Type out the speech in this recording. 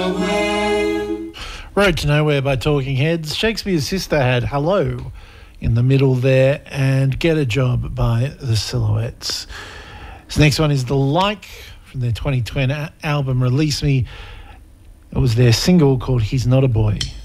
Road to Nowhere by Talking Heads. Shakespeare's Sister had Hello in the middle there, and Get a Job by The Silhouettes. This next one is The Like from their 2020 album Release Me. It was their single called He's Not a Boy.